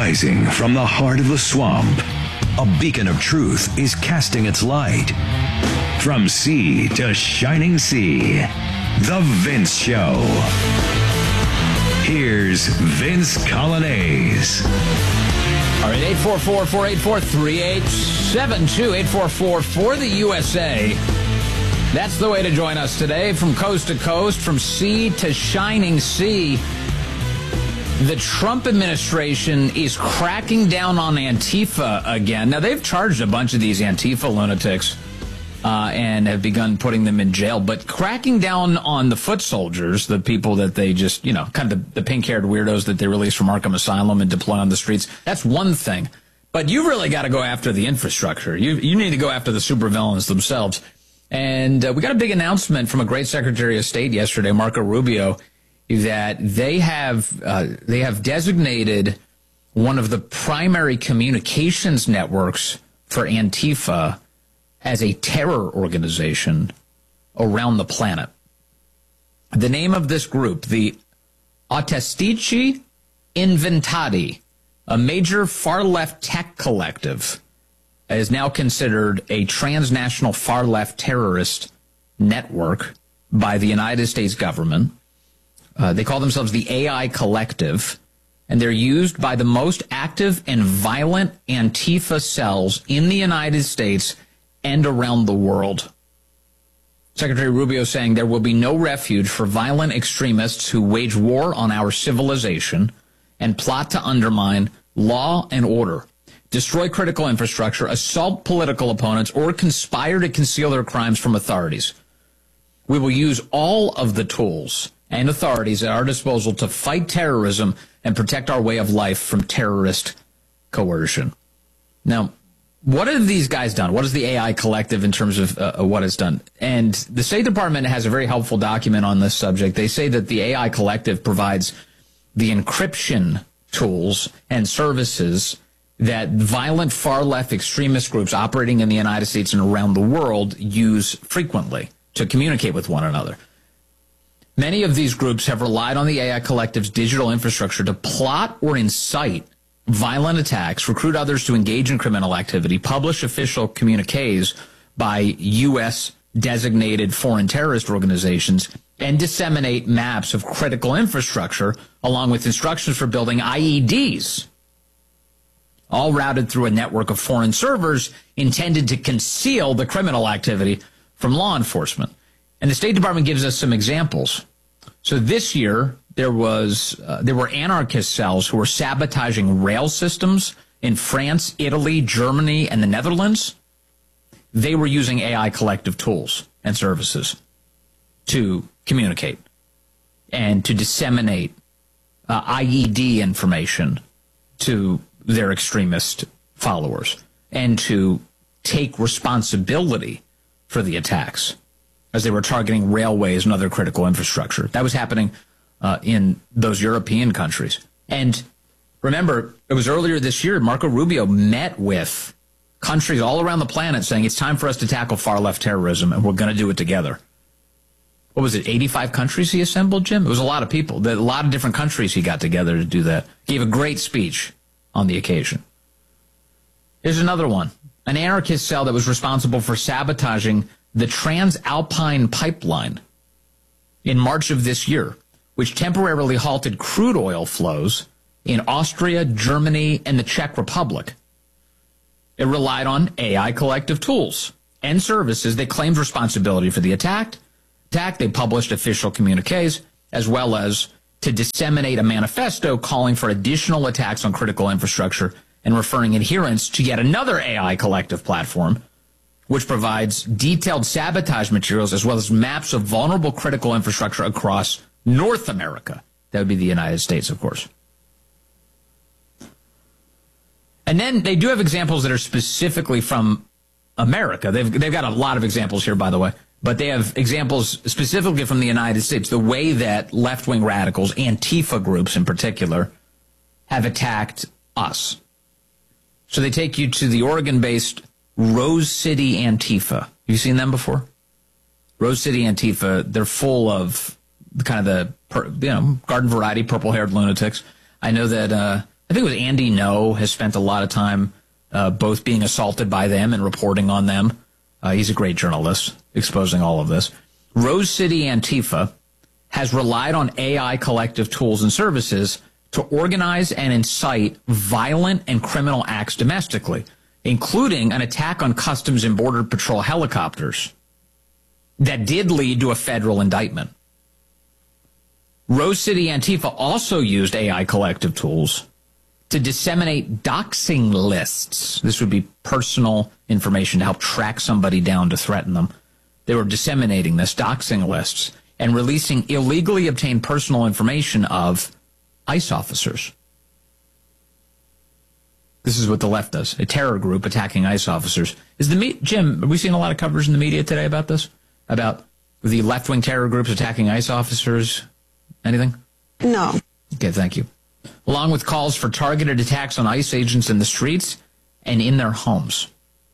Rising from the heart of the swamp, a beacon of truth is casting its light. From sea to shining sea, The Vince Show. Here's Vince Coglianese. All right, 844-484-3872, 844 for the USA. That's the way to join us today, from coast to coast, from sea to shining sea. The Trump administration is cracking down on Antifa again. Now, they've charged a bunch of these Antifa lunatics and have begun putting them in jail. But cracking down on the foot soldiers, the people that they just, kind of the pink-haired weirdos that they release from Arkham Asylum and deploy on the streets, that's one thing. But you really got to go after the infrastructure. You need to go after the supervillains themselves. And we got a big announcement from a great Secretary of State yesterday, Marco Rubio, that they have designated one of the primary communications networks for Antifa as a terror organization around the planet. The name of this group, the Autistici Inventati, a major far-left tech collective, is now considered a transnational far-left terrorist network by the United States government. They call themselves the AI Collective, and they're used by the most active and violent Antifa cells in the United States and around the world. Secretary Rubio saying there will be no refuge for violent extremists who wage war on our civilization and plot to undermine law and order, destroy critical infrastructure, assault political opponents, or conspire to conceal their crimes from authorities. We will use all of the tools and authorities at our disposal to fight terrorism and protect our way of life from terrorist coercion. Now, what have these guys done? What is the AI Collective in terms of what it's done? And the State Department has a very helpful document on this subject. They say that the AI Collective provides the encryption tools and services that violent far-left extremist groups operating in the United States and around the world use frequently to communicate with one another. Many of these groups have relied on the AI Collective's digital infrastructure to plot or incite violent attacks, recruit others to engage in criminal activity, publish official communiques by U.S. designated foreign terrorist organizations, and disseminate maps of critical infrastructure along with instructions for building IEDs, all routed through a network of foreign servers intended to conceal the criminal activity from law enforcement. And the State Department gives us some examples. So this year, there were anarchist cells who were sabotaging rail systems in France, Italy, Germany, and the Netherlands. They were using AI Collective tools and services to communicate and to disseminate IED information to their extremist followers and to take responsibility for the attacks as they were targeting railways and other critical infrastructure. That was happening in those European countries. And remember, it was earlier this year, Marco Rubio met with countries all around the planet saying it's time for us to tackle far-left terrorism, and we're going to do it together. What was it, 85 countries he assembled, Jim? It was a lot of people. A lot of different countries he got together to do that. Gave a great speech on the occasion. Here's another one. An anarchist cell that was responsible for sabotaging the Transalpine pipeline in March of this year, which temporarily halted crude oil flows in Austria, Germany, and the Czech Republic. It relied on AI Collective tools and services. They claimed responsibility for the attack. They published official communiques, as well as to disseminate a manifesto calling for additional attacks on critical infrastructure and referring adherents to yet another AI Collective platform, which provides detailed sabotage materials as well as maps of vulnerable critical infrastructure across North America. That would be the United States, of course. And then they do have examples that are specifically from America. They've got a lot of examples here, by the way. But they have examples specifically from the United States, the way that left-wing radicals, Antifa groups in particular, have attacked us. So they take you to the Oregon-based Rose City Antifa. Have you seen them before? Rose City Antifa, they're full of kind of the garden variety purple-haired lunatics. I know that I think it was Andy No has spent a lot of time both being assaulted by them and reporting on them. He's a great journalist exposing all of this. Rose City Antifa has relied on AI collective tools and services to organize and incite violent and criminal acts domestically, including an attack on Customs and Border Patrol helicopters that did lead to a federal indictment. Rose City Antifa also used AI collective tools to disseminate doxing lists. This would be personal information to help track somebody down to threaten them. They were disseminating this, doxing lists, and releasing illegally obtained personal information of ICE officers. This is what the left does. A terror group attacking ICE officers. Jim, are we seeing a lot of coverage in the media today about this? About the left-wing terror groups attacking ICE officers? Anything? No. Okay, thank you. Along with calls for targeted attacks on ICE agents in the streets and in their homes.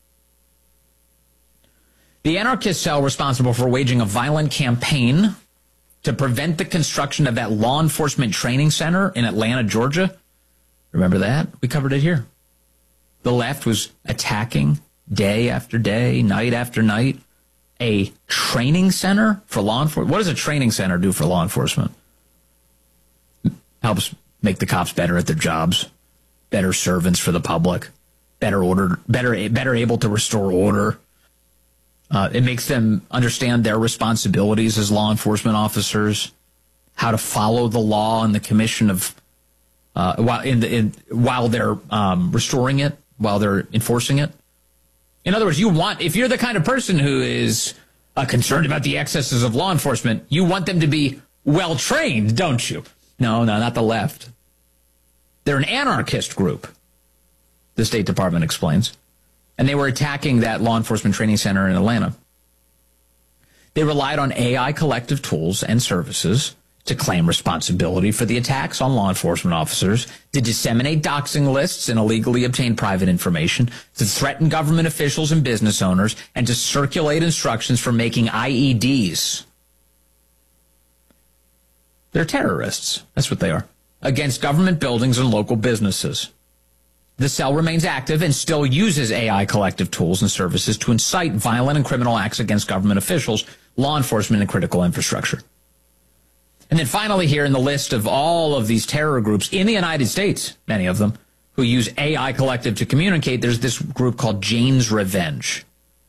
The anarchist cell responsible for waging a violent campaign to prevent the construction of that law enforcement training center in Atlanta, Georgia. Remember that? We covered it here. The left was attacking day after day, night after night, a training center for law enforcement. What does a training center do for law enforcement? Helps make the cops better at their jobs, better servants for the public, better able to restore order. It makes them understand their responsibilities as law enforcement officers, how to follow the law and the commission of while they're restoring it, while they're enforcing it. In other words, if you're the kind of person who is concerned about the excesses of law enforcement, you want them to be well trained, don't you? No, not the left. They're an anarchist group, the State Department explains. And they were attacking that law enforcement training center in Atlanta. They relied on AI collective tools and services to claim responsibility for the attacks on law enforcement officers, to disseminate doxing lists and illegally obtain private information, to threaten government officials and business owners, and to circulate instructions for making IEDs. They're terrorists. That's what they are. Against government buildings and local businesses. The cell remains active and still uses AI collective tools and services to incite violent and criminal acts against government officials, law enforcement, and critical infrastructure. And then finally here in the list of all of these terror groups in the United States, many of them, who use AI collective to communicate, there's this group called Jane's Revenge.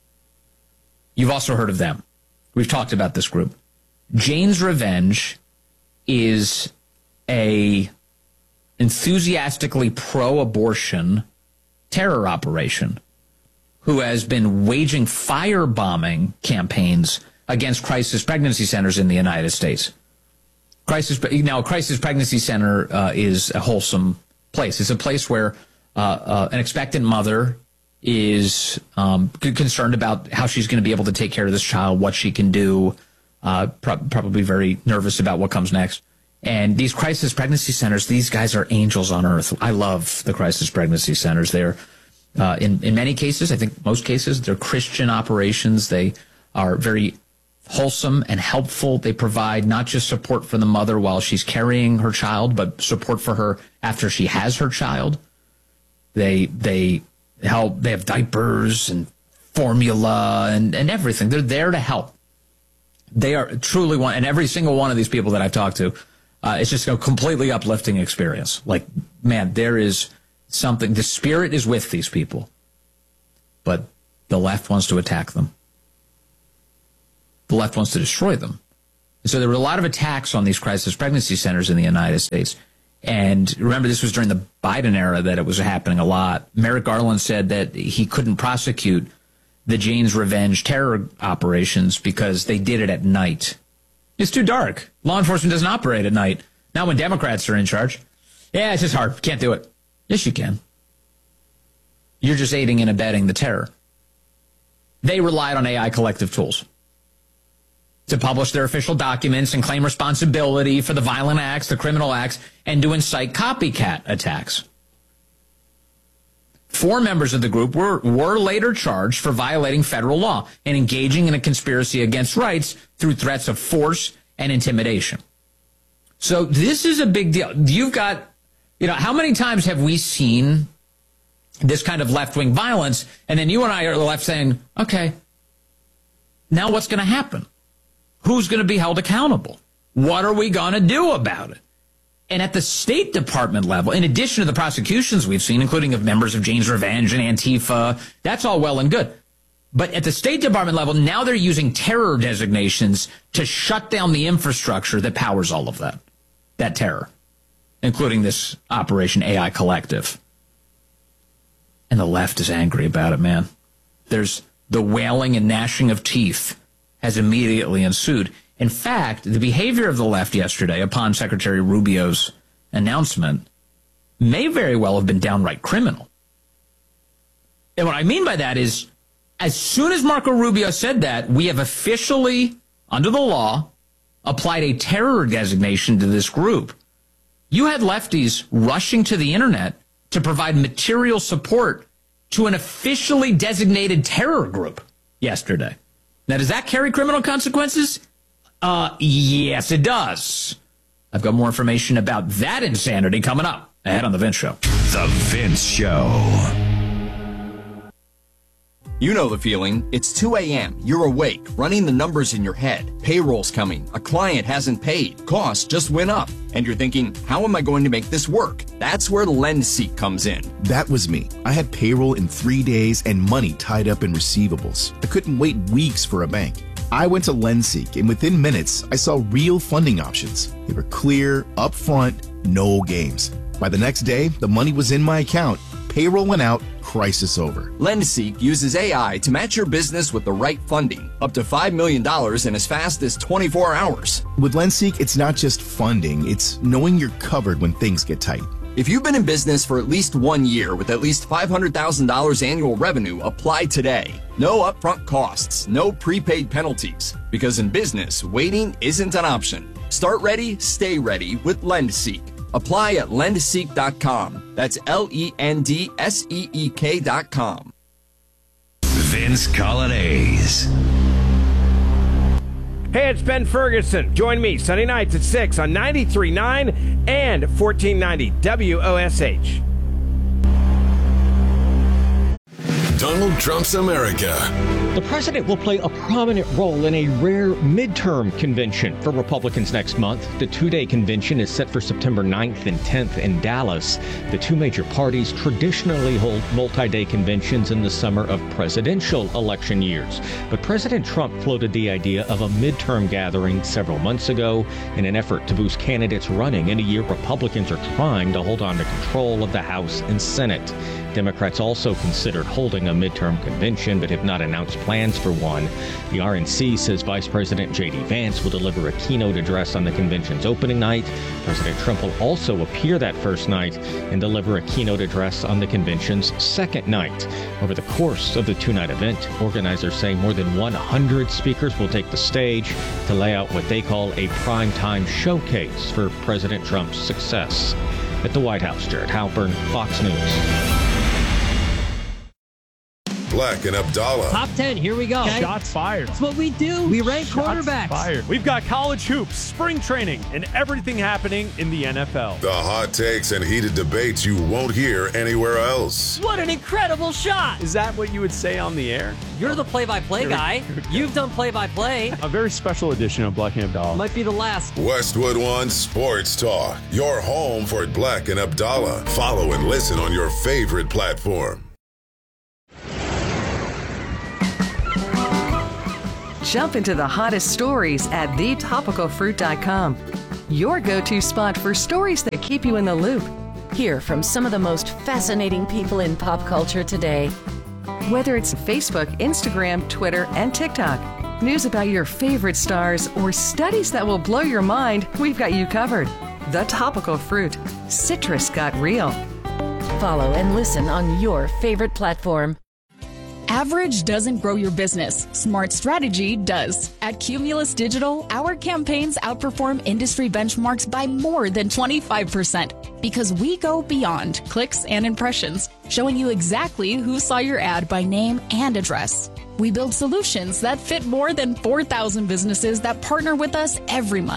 You've also heard of them. We've talked about this group. Jane's Revenge is a enthusiastically pro-abortion terror operation who has been waging firebombing campaigns against crisis pregnancy centers in the United States. A crisis pregnancy center is a wholesome place. It's a place where an expectant mother is concerned about how she's going to be able to take care of this child, what she can do, probably very nervous about what comes next. And these crisis pregnancy centers, these guys are angels on earth. I love the crisis pregnancy centers. They're, in many cases, I think most cases, they're Christian operations. They are very wholesome and helpful. They provide not just support for the mother while she's carrying her child, but support for her after she has her child. They help. They have diapers and formula and everything. They're there to help. They are truly one, and every single one of these people that I've talked to, it's just a completely uplifting experience. Like, man, there is something, the spirit is with these people, but the left wants to attack them. The left wants to destroy them. And so there were a lot of attacks on these crisis pregnancy centers in the United States. And remember, this was during the Biden era that it was happening a lot. Merrick Garland said that he couldn't prosecute the Jane's Revenge terror operations because they did it at night. It's too dark. Law enforcement doesn't operate at night. Not when Democrats are in charge. Yeah, it's just hard. Can't do it. Yes, you can. You're just aiding and abetting the terror. They relied on AI collective tools to publish their official documents and claim responsibility for the violent acts, the criminal acts, and to incite copycat attacks. 4 members of the group were later charged for violating federal law and engaging in a conspiracy against rights through threats of force and intimidation. So this is a big deal. You've got How many times have we seen this kind of left-wing violence, and then you and I are left saying, okay, now what's going to happen? Who's going to be held accountable? What are we going to do about it? And at the State Department level, in addition to the prosecutions we've seen, including of members of Jane's Revenge and Antifa, that's all well and good. But at the State Department level, now they're using terror designations to shut down the infrastructure that powers all of that terror, including this Operation AI Collective. And the left is angry about it, man. There's the wailing and gnashing of teeth has immediately ensued. In fact, the behavior of the left yesterday upon Secretary Rubio's announcement may very well have been downright criminal. And what I mean by that is, as soon as Marco Rubio said that, we have officially, under the law, applied a terror designation to this group. You had lefties rushing to the internet to provide material support to an officially designated terror group yesterday. Now, does that carry criminal consequences? Yes, it does. I've got more information about that insanity coming up ahead on The Vince Show. The Vince Show. You know the feeling. It's 2 a.m. You're awake, running the numbers in your head. Payroll's coming. A client hasn't paid. Costs just went up. And you're thinking, how am I going to make this work? That's where LendSeek comes in. That was me. I had payroll in 3 days and money tied up in receivables. I couldn't wait weeks for a bank. I went to LendSeek, and within minutes, I saw real funding options. They were clear, upfront, no games. By the next day, the money was in my account. Payroll went out, crisis over. LendSeek uses AI to match your business with the right funding, up to $5 million in as fast as 24 hours. With LendSeek, it's not just funding, it's knowing you're covered when things get tight. If you've been in business for at least 1 year with at least $500,000 annual revenue, apply today. No upfront costs, no prepaid penalties. Because in business, waiting isn't an option. Start ready, stay ready with LendSeek. Apply at lendseek.com. That's LENDSEEK.com. Vince Colonnese. Hey, it's Ben Ferguson. Join me Sunday nights at 6 on 93.9 and 1490 WOSH. Donald Trump's America. The president will play a prominent role in a rare midterm convention for Republicans next month. The two-day convention is set for September 9th and 10th in Dallas. The two major parties traditionally hold multi-day conventions in the summer of presidential election years. But President Trump floated the idea of a midterm gathering several months ago in an effort to boost candidates running in a year Republicans are trying to hold on to control of the House and Senate. Democrats also considered holding a midterm convention but have not announced plans for one. The RNC says Vice President J.D. Vance will deliver a keynote address on the convention's opening night. President Trump will also appear that first night and deliver a keynote address on the convention's second night. Over the course of the two-night event, organizers say more than 100 speakers will take the stage to lay out what they call a primetime showcase for President Trump's success. At the White House, Jared Halpern, Fox News. Black and Abdallah. Top 10, here we go. Okay. Shots fired. That's what we do. We rank quarterbacks. Fired. We've got college hoops, spring training, and everything happening in the NFL. The hot takes and heated debates you won't hear anywhere else. What an incredible shot. Is that what you would say on the air? You're the play-by-play guy. You've done play-by-play. A very special edition of Black and Abdallah. Might be the last. Westwood One Sports Talk. Your home for Black and Abdallah. Follow and listen on your favorite platform. Jump into the hottest stories at thetopicalfruit.com. Your go-to spot for stories that keep you in the loop. Hear from some of the most fascinating people in pop culture today. Whether it's Facebook, Instagram, Twitter, and TikTok, news about your favorite stars, or studies that will blow your mind, we've got you covered. The Topical Fruit. Citrus got real. Follow and listen on your favorite platform. Average doesn't grow your business. Smart strategy does. At Cumulus Digital, our campaigns outperform industry benchmarks by more than 25% because we go beyond clicks and impressions, showing you exactly who saw your ad by name and address. We build solutions that fit more than 4,000 businesses that partner with us every month.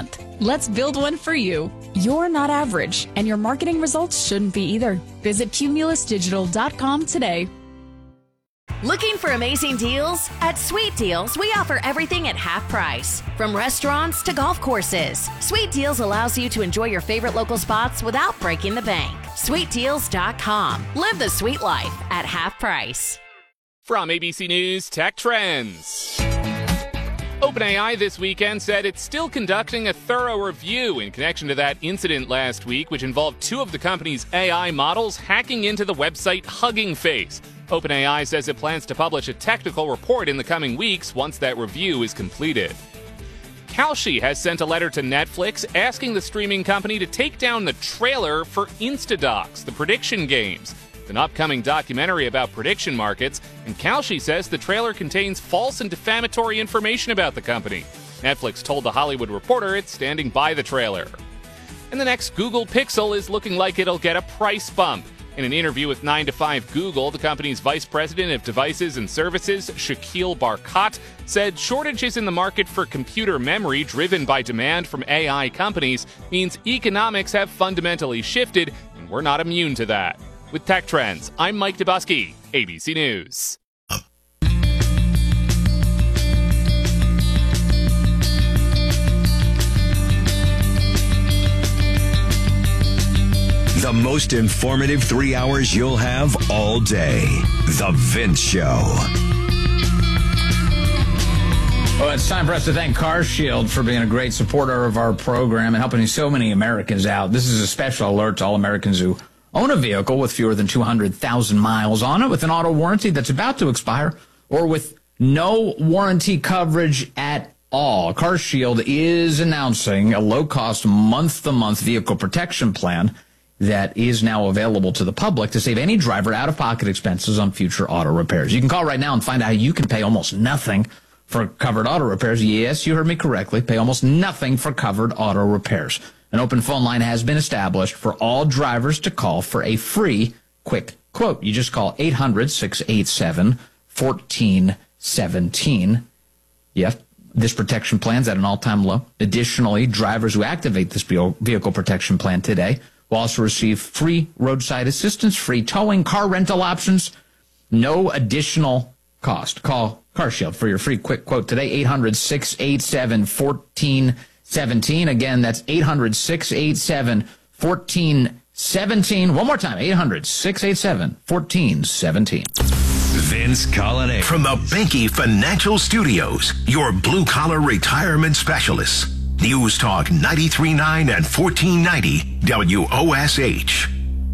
Let's build one for you. You're not average, and your marketing results shouldn't be either. Visit cumulusdigital.com today. Looking for amazing deals? At Sweet Deals, we offer everything at half price. From restaurants to golf courses, Sweet Deals allows you to enjoy your favorite local spots without breaking the bank. SweetDeals.com. Live the sweet life at half price. From ABC News Tech Trends. OpenAI this weekend said it's still conducting a thorough review in connection to that incident last week, which involved two of the company's AI models hacking into the website Hugging Face. OpenAI says it plans to publish a technical report in the coming weeks once that review is completed. Kalshi has sent a letter to Netflix asking the streaming company to take down the trailer for Instadocs, the prediction games. It's an upcoming documentary about prediction markets, and Kalshi says the trailer contains false and defamatory information about the company. Netflix told The Hollywood Reporter it's standing by the trailer. And the next Google Pixel is looking like it'll get a price bump. In an interview with 9 to 5 Google, the company's vice president of devices and services, Shakil Barkat, said shortages in the market for computer memory driven by demand from AI companies means economics have fundamentally shifted, and we're not immune to that. With Tech Trends, I'm Mike Dubusky, ABC News. The most informative 3 hours you'll have all day. The Vince Show. Well, it's time for us to thank CarShield for being a great supporter of our program and helping so many Americans out. This is a special alert to all Americans who own a vehicle with fewer than 200,000 miles on it, with an auto warranty that's about to expire, or with no warranty coverage at all. CarShield is announcing a low-cost month-to-month vehicle protection plan that is now available to the public to save any driver out-of-pocket expenses on future auto repairs. You can call right now and find out how you can pay almost nothing for covered auto repairs. Yes, you heard me correctly. Pay almost nothing for covered auto repairs. An open phone line has been established for all drivers to call for a free, quick quote. You just call 800-687-1417. Yes, this protection plan's at an all-time low. Additionally, drivers who activate this vehicle protection plan today will also receive free roadside assistance, free towing, car rental options, no additional cost. Call CarShield for your free quick quote today, 800-687-1417. Again, that's 800-687-1417. One more time, 800-687-1417. Vince Colonnade. From the Binky Financial Studios, your blue-collar retirement specialists. News Talk 93.9 and 1490 WOSH.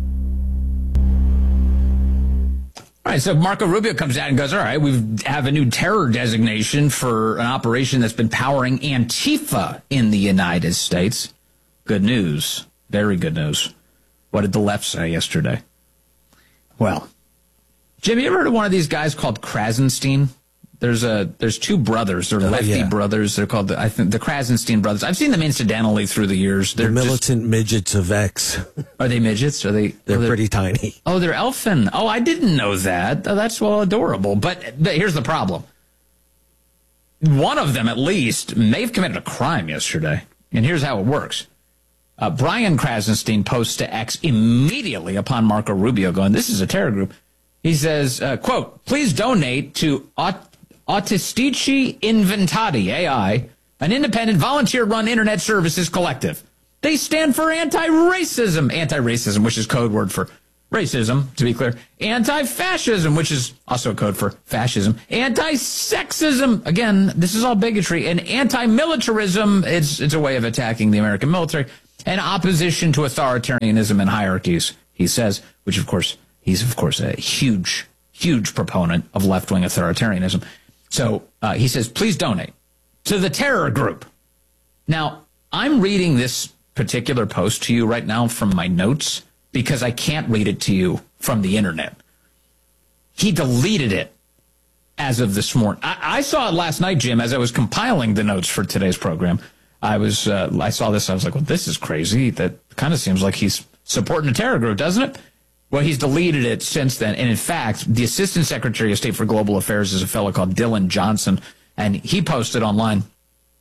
All right, so Marco Rubio comes out and goes, all right, we have a new terror designation for an operation that's been powering Antifa in the United States. Good news. Very good news. What did the left say yesterday? Well, Jim, you ever heard of one of these guys called Krasenstein? There's two brothers. They're lefty brothers. They're called, the Krasenstein brothers. I've seen them incidentally through the years. They're the militant midgets of X. Are they midgets? They're pretty tiny. Oh, they're elfin. Oh, I didn't know that. Oh, that's well adorable. But here's the problem. One of them, at least, may have committed a crime yesterday. And here's how it works. Brian Krasenstein posts to X immediately upon Marco Rubio going, this is a terror group. He says, quote, please donate to Autistici Inventati AI, an independent volunteer-run internet services collective. They stand for anti-racism, which is code word for racism, to be clear, anti-fascism, which is also code for fascism, anti-sexism, again, this is all bigotry, and anti-militarism, it's a way of attacking the American military, and opposition to authoritarianism and hierarchies, he says, which of course, he's of course a huge proponent of left-wing authoritarianism. So he says, please donate to the terror group. Now, I'm reading this particular post to you right now from my notes because I can't read it to you from the internet. He deleted it as of this morning. I saw it last night, Jim, as I was compiling the notes for today's program. I saw this. I was like, well, this is crazy. That kind of seems like he's supporting a terror group, doesn't it? Well, he's deleted it since then. And in fact, the Assistant Secretary of State for Global Affairs is a fellow called Dylan Johnson. And he posted online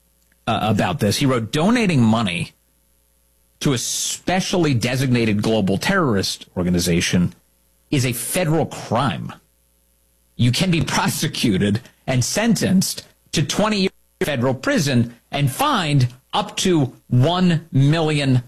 about this. He wrote, donating money to a specially designated global terrorist organization is a federal crime. You can be prosecuted and sentenced to 20 years federal prison and fined up to $1 million.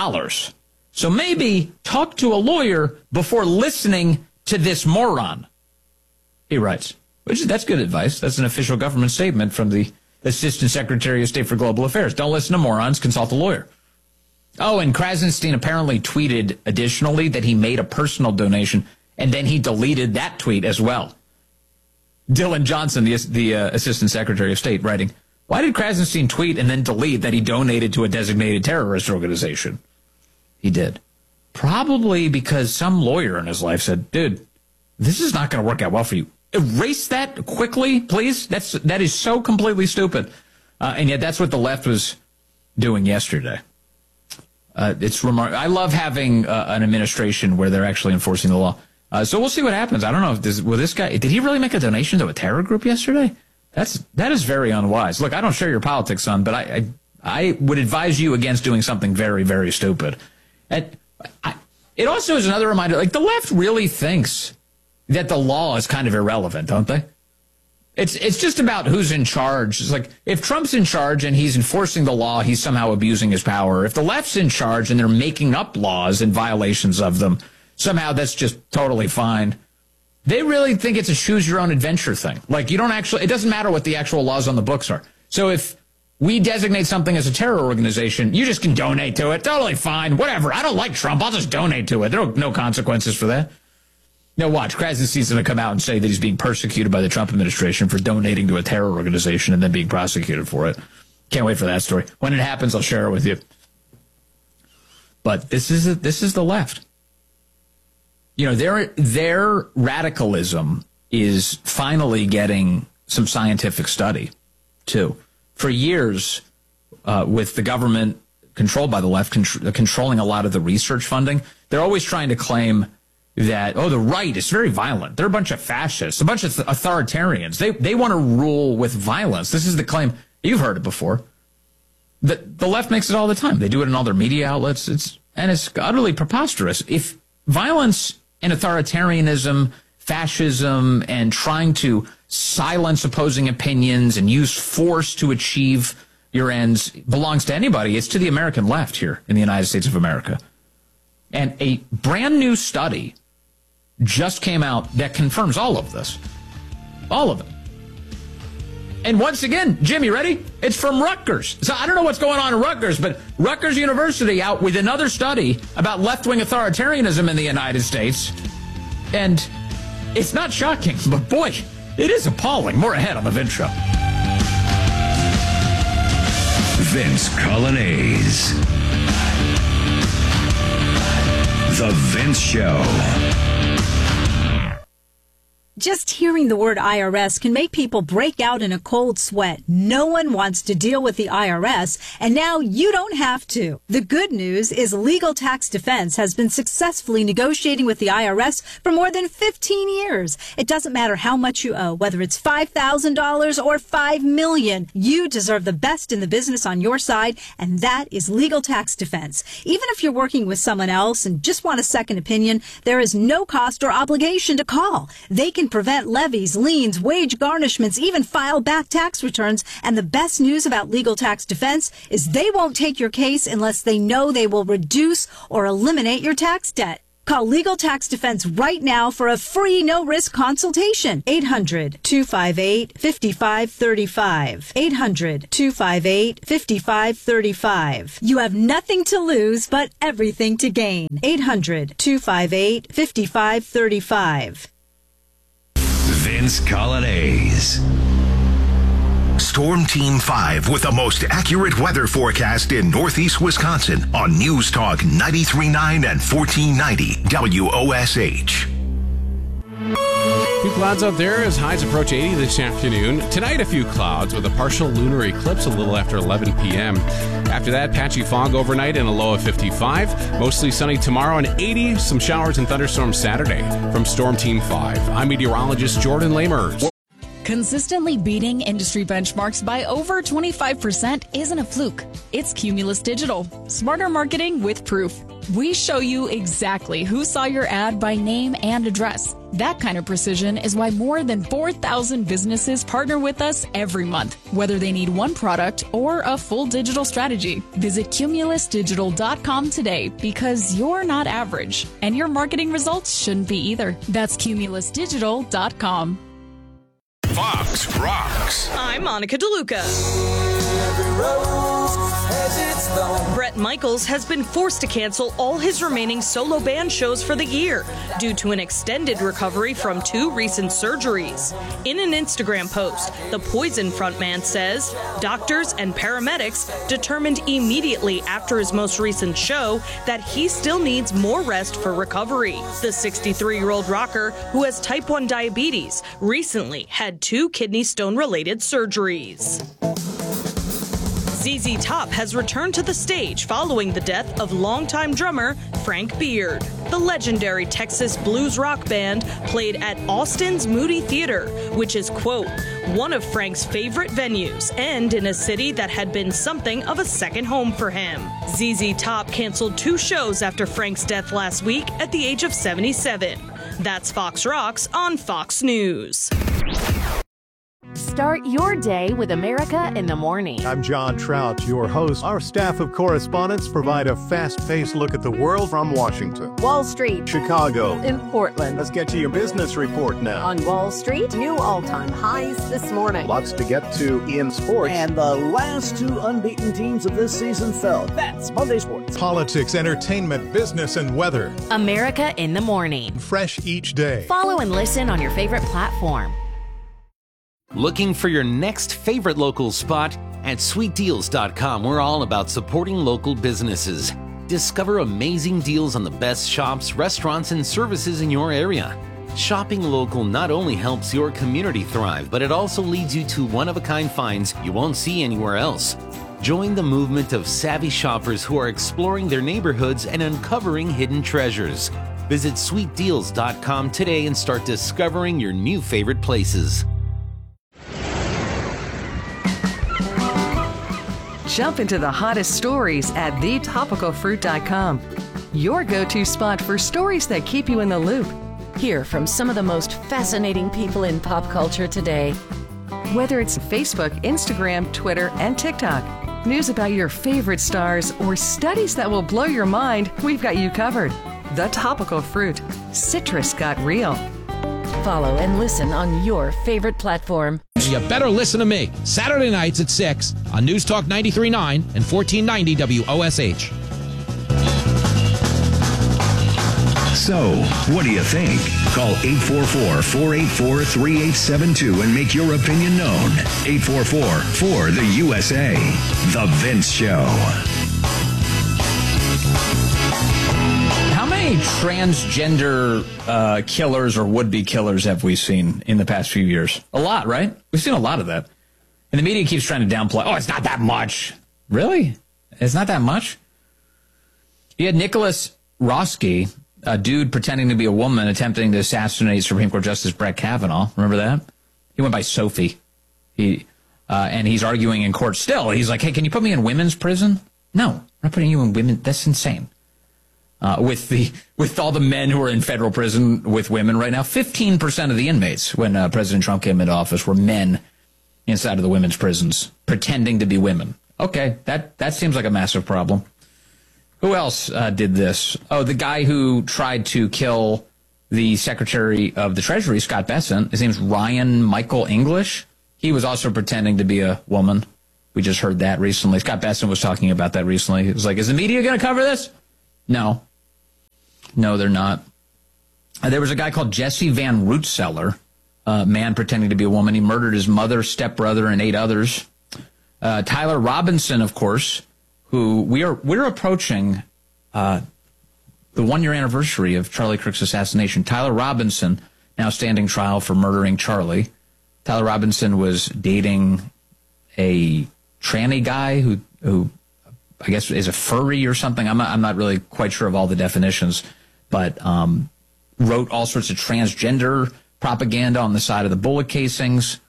So maybe talk to a lawyer before listening to this moron, he writes. That's good advice. That's an official government statement from the Assistant Secretary of State for Global Affairs. Don't listen to morons, consult a lawyer. Oh, and Krasenstein apparently tweeted additionally that he made a personal donation, and then he deleted that tweet as well. Dylan Johnson, the Assistant Secretary of State, writing, why did Krasenstein tweet and then delete that he donated to a designated terrorist organization? He did. Probably because some lawyer in his life said, dude, this is not going to work out well for you. Erase that quickly, please. That is so completely stupid. And yet that's what the left was doing yesterday. It's remarkable. I love having an administration where they're actually enforcing the law. So we'll see what happens. I don't know if this guy, did he really make a donation to a terror group yesterday? That is very unwise. Look, I don't share your politics, son, but I would advise you against doing something very, very stupid. And it also is another reminder, like, the left really thinks that the law is kind of irrelevant, don't they? It's just about who's in charge. It's like, if Trump's in charge and he's enforcing the law, he's somehow abusing his power. If the left's in charge and they're making up laws and violations of them, somehow that's just totally fine. They really think it's a choose your own adventure thing. Like, you don't actually, it doesn't matter what the actual laws on the books are. So if we designate something as a terror organization, you just can donate to it. Totally fine. Whatever. I don't like Trump. I'll just donate to it. There are no consequences for that. Now watch, Krasenstein's going to come out and say that he's being persecuted by the Trump administration for donating to a terror organization and then being prosecuted for it. Can't wait for that story. When it happens, I'll share it with you. But this is the left. You know, their radicalism is finally getting some scientific study, too. For years, with the government controlled by the left, controlling a lot of the research funding, they're always trying to claim that, the right is very violent. They're a bunch of fascists, a bunch of authoritarians. They want to rule with violence. This is the claim. You've heard it before. The left makes it all the time. They do it in all their media outlets. It's utterly preposterous. If violence and authoritarianism, fascism, and trying to silence opposing opinions and use force to achieve your ends belongs to anybody, it's to the American left here in the United States of America. And a brand new study just came out that confirms all of this. All of it. And once again, Jim, you ready? It's from Rutgers. So I don't know what's going on in Rutgers, but Rutgers University out with another study about left-wing authoritarianism in the United States. And it's not shocking, but boy, it is appalling. More ahead on the Vince Show. Vince Coglianese. The Vince Show. Just hearing the word IRS can make people break out in a cold sweat. No one wants to deal with the IRS, and now you don't have to. The good news is Legal Tax Defense has been successfully negotiating with the IRS for more than 15 years. It doesn't matter how much you owe, whether it's $5,000 or $5 million. You deserve the best in the business on your side, and that is Legal Tax Defense. Even if you're working with someone else and just want a second opinion, there is no cost or obligation to call. They can prevent levies, liens, wage garnishments, even file back tax returns. And the best news about Legal Tax Defense is they won't take your case unless they know they will reduce or eliminate your tax debt. Call Legal Tax Defense right now for a free no-risk consultation. 800-258-5535. 800-258-5535. You have nothing to lose but everything to gain. 800-258-5535. Vince Coglianese. Storm Team 5 with the most accurate weather forecast in Northeast Wisconsin on News Talk 93.9 and 1490 WOSH. A few clouds out there as highs approach 80 this afternoon. Tonight, a few clouds with a partial lunar eclipse a little after 11 p.m. After that, patchy fog overnight and a low of 55. Mostly sunny tomorrow and 80. Some showers and thunderstorms Saturday. From Storm Team 5, I'm meteorologist Jordan Lamers. Consistently beating industry benchmarks by over 25% isn't a fluke. It's Cumulus Digital. Smarter marketing with proof. We show you exactly who saw your ad by name and address. That kind of precision is why more than 4,000 businesses partner with us every month, whether they need one product or a full digital strategy. Visit cumulusdigital.com today because you're not average, and your marketing results shouldn't be either. That's cumulusdigital.com. Fox Rocks. I'm Monica DeLuca. Bret Michaels has been forced to cancel all his remaining solo band shows for the year due to an extended recovery from 2 recent surgeries. In an Instagram post, the Poison frontman says doctors and paramedics determined immediately after his most recent show that he still needs more rest for recovery. The 63-year-old rocker, who has type 1 diabetes, recently had 2 kidney stone-related surgeries. ZZ Top has returned to the stage following the death of longtime drummer Frank Beard. The legendary Texas blues rock band played at Austin's Moody Theater, which is, quote, one of Frank's favorite venues and in a city that had been something of a second home for him. ZZ Top canceled 2 shows after Frank's death last week at the age of 77. That's Fox Rocks on Fox News. Start your day with America in the Morning. I'm John Trout, your host. Our staff of correspondents provide a fast-paced look at the world from Washington, Wall Street, Chicago, in Portland. Let's get to your business report now. On Wall Street, new all-time highs this morning. Lots to get to in sports. And the last 2 unbeaten teams of this season fell. That's Monday Sports. Politics, entertainment, business, and weather. America in the Morning. Fresh each day. Follow and listen on your favorite platform. Looking for your next favorite local spot? At sweetdeals.com, we're all about supporting local businesses. Discover amazing deals on the best shops, restaurants, and services in your area. Shopping local not only helps your community thrive, but it also leads you to one-of-a-kind finds you won't see anywhere else. Join the movement of savvy shoppers who are exploring their neighborhoods and uncovering hidden treasures. Visit sweetdeals.com today and start discovering your new favorite places. Jump into the hottest stories at thetopicalfruit.com. Your go-to spot for stories that keep you in the loop. Hear from some of the most fascinating people in pop culture today. Whether it's Facebook, Instagram, Twitter, and TikTok, news about your favorite stars, or studies that will blow your mind, we've got you covered. The Topical Fruit. Citrus got real. Follow and listen on your favorite platform. You better listen to me. Saturday nights at 6 on News Talk 93.9 and 1490 WOSH. So, what do you think? Call 844-484-3872 and make your opinion known. 844-4-the-USA. The Vince Show. How many transgender killers or would-be killers have we seen in the past few years? A lot, right? We've seen a lot of that. And the media keeps trying to downplay, oh, it's not that much. Really? It's not that much? You had Nicholas Roski, a dude pretending to be a woman attempting to assassinate Supreme Court Justice Brett Kavanaugh. Remember that? He went by Sophie. And he's arguing in court still. He's like, hey, can you put me in women's prison? No, I'm not putting you in women. That's insane. With all the men who are in federal prison with women right now, 15% of the inmates when President Trump came into office were men inside of the women's prisons pretending to be women. Okay, that seems like a massive problem. Who else did this? Oh, the guy who tried to kill the Secretary of the Treasury, Scott Bessent. His name's Ryan Michael English. He was also pretending to be a woman. We just heard that recently. Scott Bessent was talking about that recently. He was like, is the media going to cover this? No. No, they're not. There was a guy called Jesse Van Rootseller, a man pretending to be a woman. He murdered his mother, stepbrother, and 8 others. Tyler Robinson, of course, who we're approaching the 1-year anniversary of Charlie Kirk's assassination. Tyler Robinson now standing trial for murdering Charlie. Tyler Robinson was dating a tranny guy who I guess is a furry or something. I'm not really quite sure of all the definitions, but wrote all sorts of transgender propaganda on the side of the bullet casings.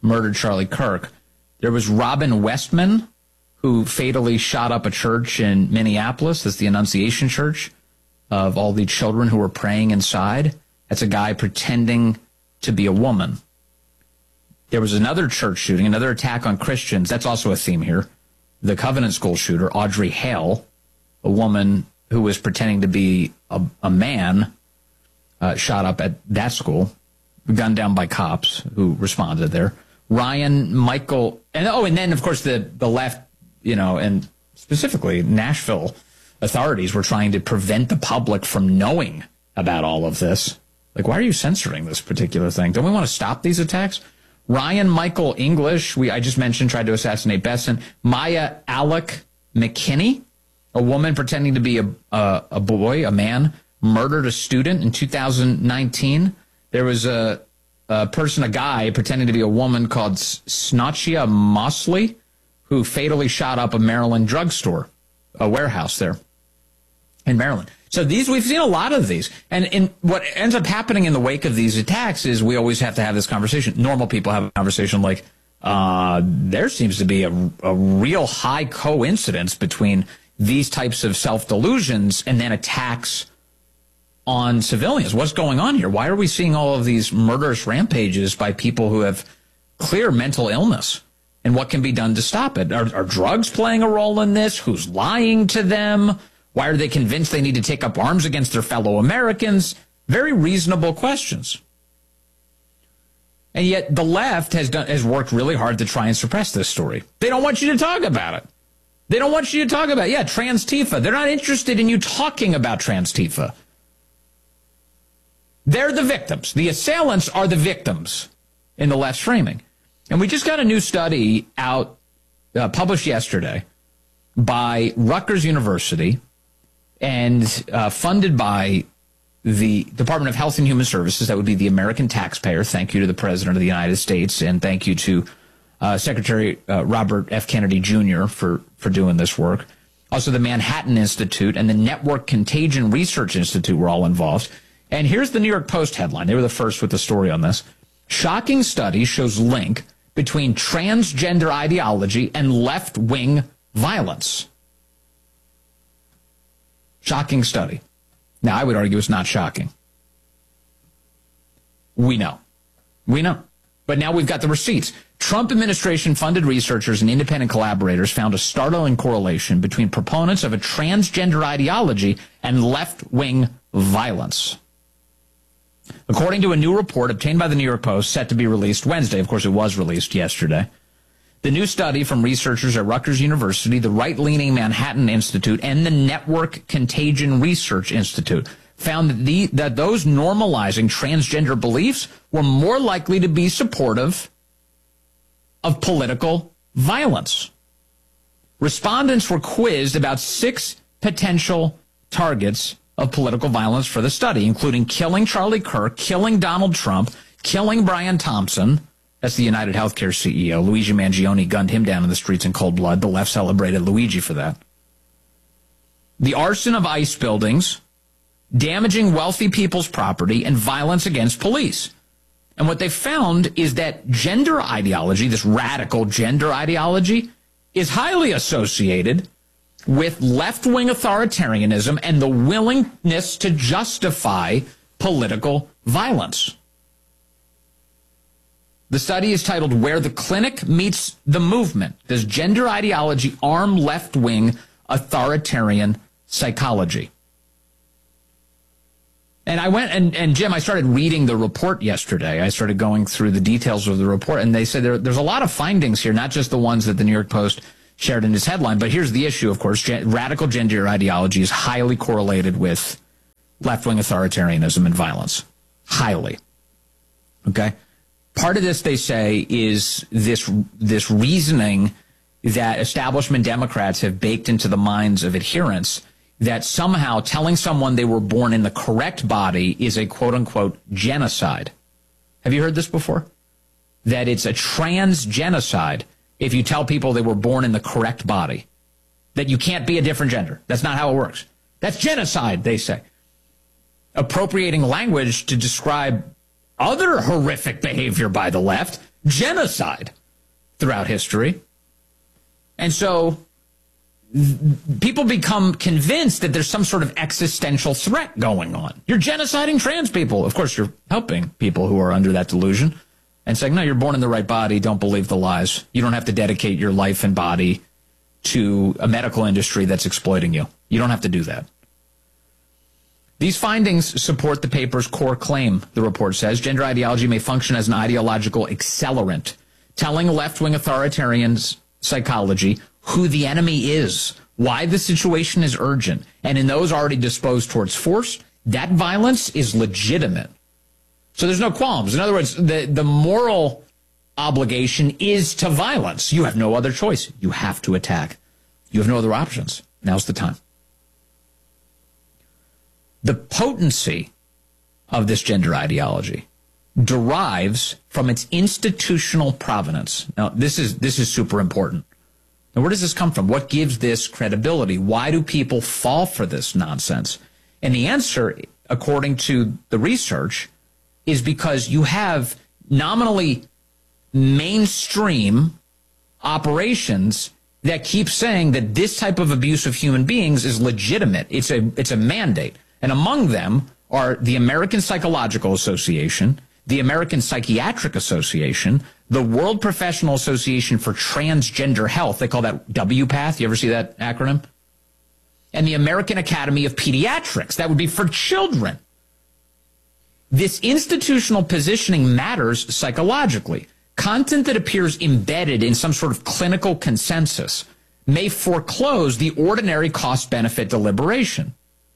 murdered Charlie Kirk. There was Robin Westman, who fatally shot up a church in Minneapolis. That's the Annunciation Church, of all the children who were praying inside. That's a guy pretending to be a woman. There was another church shooting, another attack on Christians. That's also a theme here. The Covenant School shooter, Audrey Hale, a woman who was pretending to be a man, shot up at that school, gunned down by cops who responded there. Ryan Michael, and then, of course, the left, and specifically Nashville authorities were trying to prevent the public from knowing about all of this. Like, why are you censoring this particular thing? Don't we want to stop these attacks? Ryan Michael English, I just mentioned, tried to assassinate Besson. Maya Alec McKinney, a woman pretending to be a boy, a man, murdered a student in 2019. There was a guy pretending to be a woman called Snatchia Mosley, who fatally shot up a Maryland drugstore, a warehouse there in Maryland. So we've seen a lot of these. And what ends up happening in the wake of these attacks is we always have to have this conversation. Normal people have a conversation like, there seems to be a real high coincidence between these types of self-delusions and then attacks on civilians. What's going on here? Why are we seeing all of these murderous rampages by people who have clear mental illness? And what can be done to stop it? Are drugs playing a role in this? Who's lying to them? Why are they convinced they need to take up arms against their fellow Americans? Very reasonable questions. And yet the left has worked really hard to try and suppress this story. They don't want you to talk about it. They don't want you to talk about, Trans-Tifa. They're not interested in you talking about Trans-Tifa. They're the victims. The assailants are the victims in the left's framing. And we just got a new study out, published yesterday by Rutgers University and funded by the Department of Health and Human Services. That would be the American taxpayer. Thank you to the President of the United States, and thank you to Secretary Robert F. Kennedy Jr. for doing this work. Also, the Manhattan Institute and the Network Contagion Research Institute were all involved. And here's the New York Post headline. They were the first with the story on this. Shocking study shows link between transgender ideology and left-wing violence. Shocking study. Now, I would argue it's not shocking. We know. But now we've got the receipts. Trump administration-funded researchers and independent collaborators found a startling correlation between proponents of a transgender ideology and left-wing violence. According to a new report obtained by the New York Post, set to be released Wednesday. Of course, it was released yesterday. The new study from researchers at Rutgers University, the right-leaning Manhattan Institute, and the Network Contagion Research Institute found that those normalizing transgender beliefs were more likely to be supportive of political violence. Respondents were quizzed about 6 potential targets of political violence for the study, including killing Charlie Kirk, killing Donald Trump, killing Brian Thompson. That's the United Healthcare CEO. Luigi Mangione gunned him down in the streets in cold blood. The left celebrated Luigi for that. The arson of ICE buildings, damaging wealthy people's property, and violence against police. And what they found is that gender ideology, this radical gender ideology, is highly associated with left-wing authoritarianism and the willingness to justify political violence. The study is titled, Where the Clinic Meets the Movement. Does Gender Ideology Arm Left-Wing Authoritarian Psychology? And I went, and Jim, I started reading the report yesterday. I started going through the details of the report, and they said there's a lot of findings here, not just the ones that the New York Post shared in its headline. But here's the issue, of course. Radical gender ideology is highly correlated with left-wing authoritarianism and violence. Highly. Okay? Part of this, they say, is this reasoning that establishment Democrats have baked into the minds of adherents that somehow telling someone they were born in the correct body is a quote-unquote genocide. Have you heard this before? That it's a trans-genocide if you tell people they were born in the correct body. That you can't be a different gender. That's not how it works. That's genocide, they say. Appropriating language to describe other horrific behavior by the left, genocide throughout history. And so people become convinced that there's some sort of existential threat going on. You're genociding trans people. Of course, you're helping people who are under that delusion and saying, no, you're born in the right body. Don't believe the lies. You don't have to dedicate your life and body to a medical industry that's exploiting you. You don't have to do that. These findings support the paper's core claim, the report says. Gender ideology may function as an ideological accelerant, telling left-wing authoritarians psychology who the enemy is, why the situation is urgent, and in those already disposed towards force, that violence is legitimate. So there's no qualms. In other words, the moral obligation is to violence. You have no other choice. You have to attack. You have no other options. Now's the time. The potency of this gender ideology derives from its institutional provenance. Now, this is super important. Now, where does this come from? What gives this credibility? Why do people fall for this nonsense? And the answer, according to the research, is because you have nominally mainstream operations that keep saying that this type of abuse of human beings is legitimate. It's a mandate. And among them are the American Psychological Association, the American Psychiatric Association, the World Professional Association for Transgender Health. They call that WPATH. You ever see that acronym? And the American Academy of Pediatrics. That would be for children. This institutional positioning matters psychologically. Content that appears embedded in some sort of clinical consensus may foreclose the ordinary cost-benefit deliberation.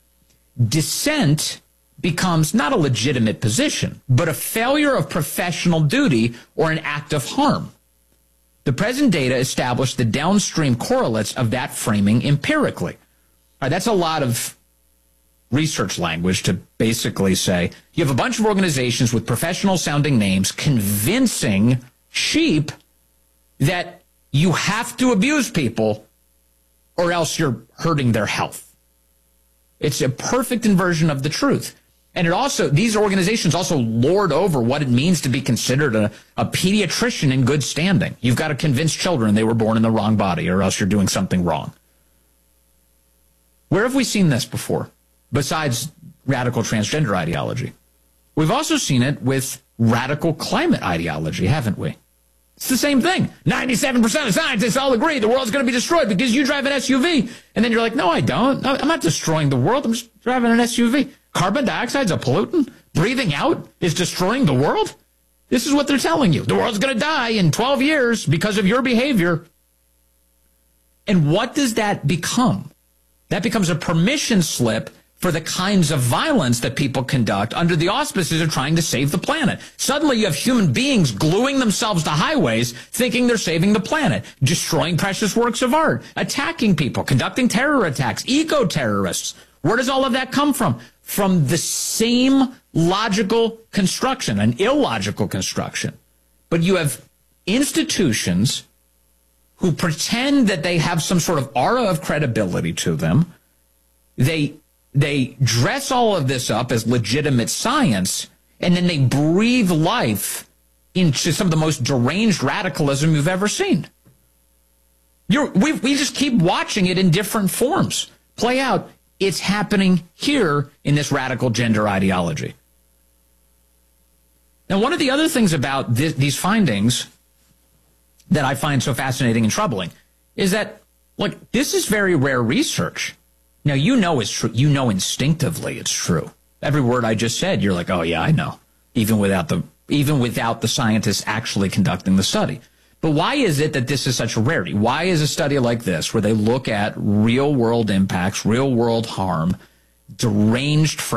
Dissent becomes not a legitimate position, but a failure of professional duty or an act of harm. The present data establish the downstream correlates of that framing empirically. All right, that's a lot of research language to basically say you have a bunch of organizations with professional sounding names convincing sheep that you have to abuse people or else you're hurting their health. It's a perfect inversion of the truth. And it also, these organizations also lord over what it means to be considered a pediatrician in good standing. You've got to convince children they were born in the wrong body or else you're doing something wrong. Where have we seen this before, besides radical transgender ideology? We've also seen it with radical climate ideology, haven't we? It's the same thing. 97% of scientists all agree the world's going to be destroyed because you drive an SUV. And then you're like, no, I don't. I'm not destroying the world. I'm just driving an SUV. Carbon dioxide's a pollutant. Breathing out is destroying the world. This is what they're telling you. The world's going to die in 12 years because of your behavior. And what does that become? That becomes a permission slip for the kinds of violence that people conduct under the auspices of trying to save the planet. Suddenly you have human beings gluing themselves to highways thinking they're saving the planet, destroying precious works of art, attacking people, conducting terror attacks, eco-terrorists. Where does all of that come from? From the same logical construction, an illogical construction. But you have institutions who pretend that they have some sort of aura of credibility to them. They dress all of this up as legitimate science, and then they breathe life into some of the most deranged radicalism you've ever seen. We just keep watching it in different forms play out. It's happening here in this radical gender ideology. Now, one of the other things about these findings that I find so fascinating and troubling is that, look, this is very rare research. Now, you know it's true. You know instinctively it's true. Every word I just said, you're like, oh, yeah, I know, even without the scientists actually conducting the study. But why is it that this is such a rarity? Why is a study like this, where they look at real-world impacts, real-world harm, deranged